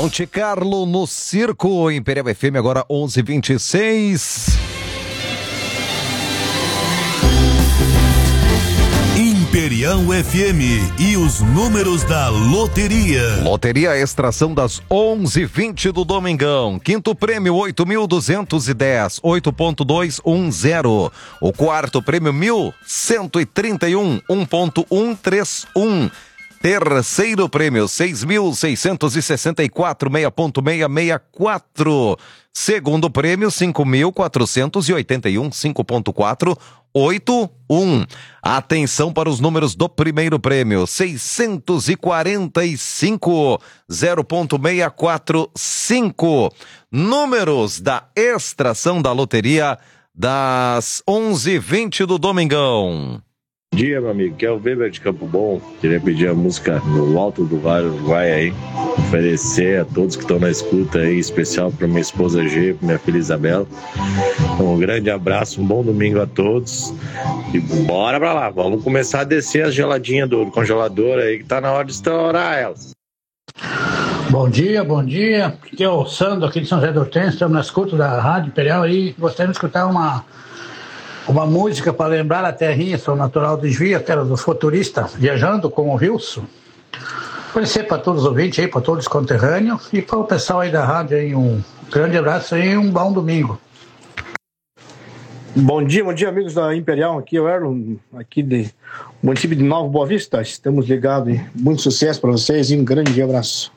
Monte Carlo no Circo, Imperial FM, agora 11h26. Imperial FM e os números da loteria. Loteria Extração das 11h20 do Domingão. Quinto prêmio 8.210, 8.210. O quarto prêmio 1.131, 1.131. Terceiro prêmio 6.664, 6.664. Segundo prêmio 5.481, 5.481. Atenção para os números do primeiro prêmio 645, 0.645. Números da extração da loteria das 11h20 do Domingão. Bom dia, meu amigo, que é o Weber de Campo Bom. Queria pedir a música no Alto do Vale Uruguai aí, oferecer a todos que estão na escuta aí, especial para minha esposa G, para minha filha Isabela. Um grande abraço, um bom domingo a todos e bora pra lá, vamos começar a descer as geladinhas do congelador aí, que tá na hora de estourar elas. Bom dia, aqui é o Sandro, aqui de São José do Hortêncio, estamos na escuta da Rádio Imperial aí, gostaria de escutar uma música para lembrar a terrinha, sou natural do Desvio, que era do Futurista, viajando com o Wilson. Oferecer para todos os ouvintes aí, para todos os conterrâneos e para o pessoal aí da rádio aí, um grande abraço e um bom domingo. Bom dia, amigos da Imperial, aqui é o Erlon, aqui do município de Nova Boa Vista, estamos ligados, muito sucesso para vocês e um grande abraço.